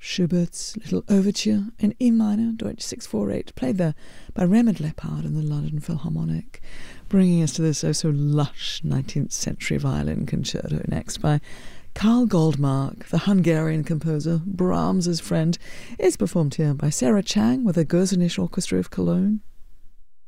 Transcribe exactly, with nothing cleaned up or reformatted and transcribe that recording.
Schubert's Little Overture in E minor, Deutsch six four eight, played there by Raymond Leppard and the London Philharmonic, bringing us to this oh-so-lush nineteenth century violin concerto next by Karl Goldmark, the Hungarian composer, Brahms's friend, is performed here by Sarah Chang with the Gosenish Orchestra of Cologne.